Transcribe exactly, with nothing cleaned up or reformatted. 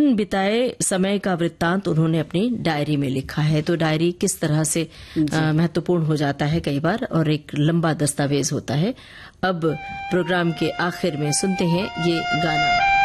दिन बिताए समय का वृत्तांत उन्होंने अपनी डायरी में लिखा है। तो डायरी किस तरह से महत्वपूर्ण हो जाता है कई बार और एक लंबा दस्तावेज होता है। अब प्रोग्राम के आखिर में सुनते हैं ये गाना।